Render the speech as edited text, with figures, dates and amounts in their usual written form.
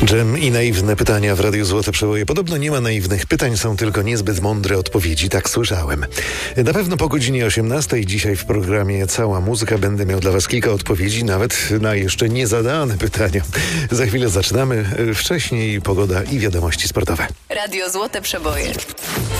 Dżem i naiwne pytania w Radiu Złote Przeboje. Podobno nie ma naiwnych pytań, są tylko niezbyt mądre odpowiedzi, tak słyszałem. Na pewno po godzinie 18 dzisiaj w programie Cała Muzyka będę miał dla Was kilka odpowiedzi, nawet na jeszcze niezadane pytania. Za chwilę zaczynamy, wcześniej pogoda i wiadomości sportowe. Radio Złote Przeboje.